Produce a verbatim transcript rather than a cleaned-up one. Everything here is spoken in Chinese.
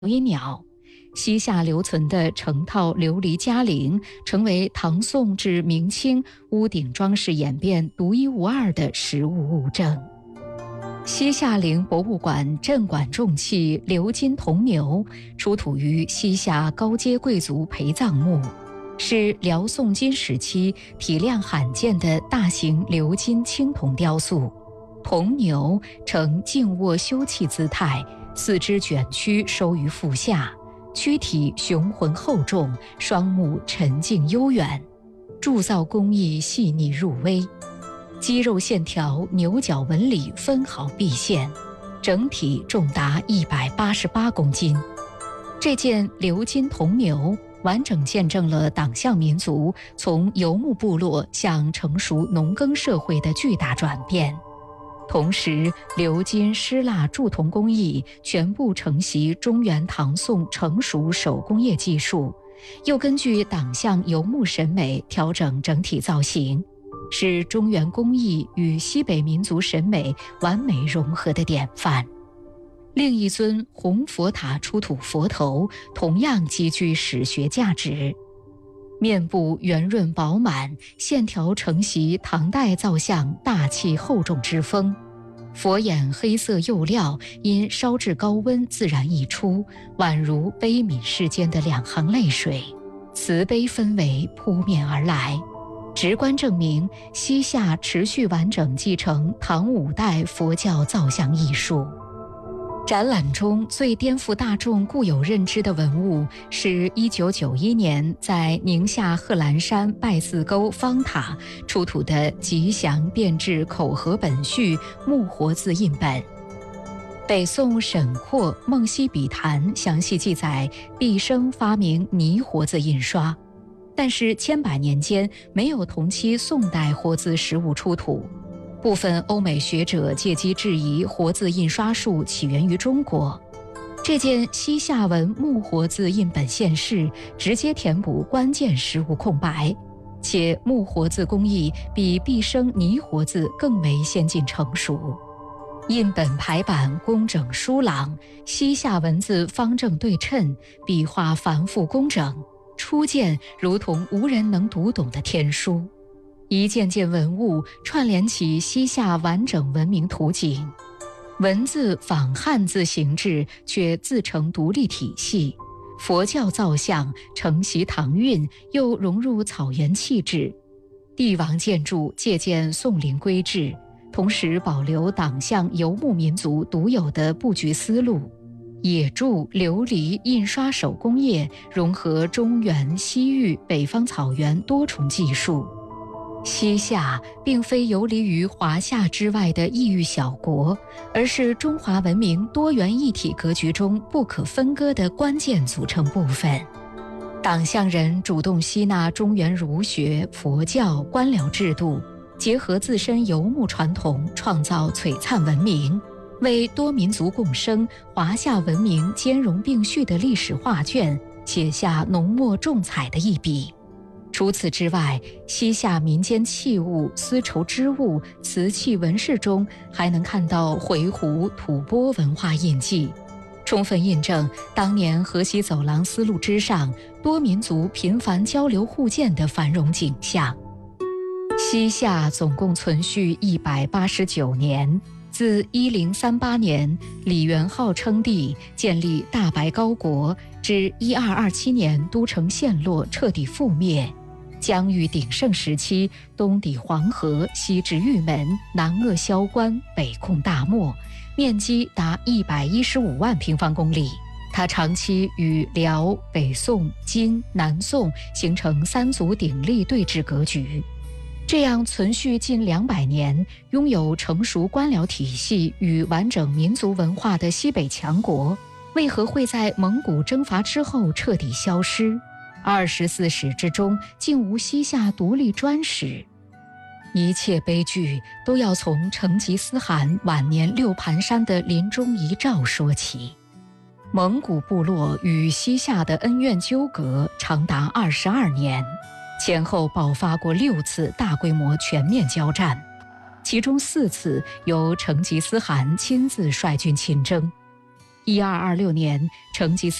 音鸟。西夏留存的成套琉璃嘉陵，成为唐宋至明清屋顶装饰演变独一无二的实物物证。西夏陵博物馆镇馆重器鎏金铜牛，出土于西夏高阶贵族陪葬墓，是辽宋金时期体量罕见的大型鎏金青铜雕塑。铜牛呈静卧休憩姿态，四肢卷曲收于腹下，躯体雄浑厚重，双目沉静悠远，铸造工艺细腻入微，肌肉线条、牛角纹理分毫毕现，整体重达一百八十八公斤。这件鎏金铜牛完整见证了党项民族从游牧部落向成熟农耕社会的巨大转变。同时，鎏金施蜡铸铜工艺全部承袭中原唐宋成熟手工业技术，又根据党项游牧审美调整整体造型，是中原工艺与西北民族审美完美融合的典范。另一尊红佛塔出土佛头同样极具史学价值，面部圆润饱满，线条承袭唐代造像大气厚重之风，佛眼黑色釉料因烧制高温自然溢出，宛如悲悯世间的两行泪水，慈悲氛围扑面而来，直观证明西夏持续完整继承唐五代佛教造像艺术。展览中最颠覆大众固有认知的文物，是一九九一年在宁夏贺兰山拜寺沟方塔出土的吉祥变制口合本序木活字印本。北宋沈括《梦溪笔谈》详细记载毕生发明泥活字印刷，但是千百年间没有同期宋代活字实物出土。部分欧美学者借机质疑活字印刷术起源于中国。这件西夏文木活字印本现世，直接填补关键实物空白，且木活字工艺比毕生泥活字更为先进成熟。印本排版工整疏朗，西夏文字方正对称，笔画繁复工整，初见如同无人能读懂的天书。一件件文物串联起西夏完整文明图景，文字仿汉字形制，却自成独立体系。佛教造像承袭唐韵，又融入草原气质。帝王建筑借鉴宋陵规制，同时保留党项游牧民族独有的布局思路。野铸、琉璃、印刷手工业融合中原、西域、北方草原多重技术。西夏并非游离于华夏之外的异域小国，而是中华文明多元一体格局中不可分割的关键组成部分。党项人主动吸纳中原儒学、佛教、官僚制度，结合自身游牧传统，创造璀璨文明，为多民族共生、华夏文明兼容并蓄的历史画卷写下浓墨重彩的一笔。除此之外，西夏民间器物、丝绸织物、瓷器纹饰中还能看到回鹘、吐蕃文化印记，充分印证当年河西走廊丝路之上多民族频繁交流互鉴的繁荣景象。西夏总共存续一百八十九年，自一零三八年李元昊称帝建立大白高国，至一二二七年都城陷落彻底覆灭。疆域鼎盛时期，东抵黄河，西至玉门，南扼萧关，北控大漠，面积达一百一十五万平方公里。它长期与辽、北宋、金、南宋形成三足鼎立对峙格局。这样存续近两百年，拥有成熟官僚体系与完整民族文化的西北强国，为何会在蒙古征伐之后彻底消失？二十四史之中，竟无西夏独立专史。一切悲剧都要从成吉思汗晚年六盘山的临终遗诏说起。蒙古部落与西夏的恩怨纠葛长达二十二年，前后爆发过六次大规模全面交战，其中四次由成吉思汗亲自率军亲征。 一二二六年，成吉思